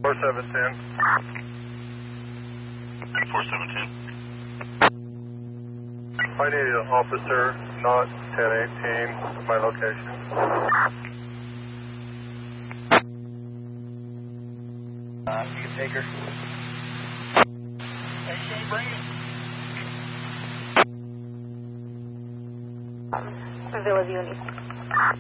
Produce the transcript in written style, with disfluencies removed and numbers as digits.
4710. 4710. I need an officer, not 1018, my location. You can take her. Hey, bring it. Villa View.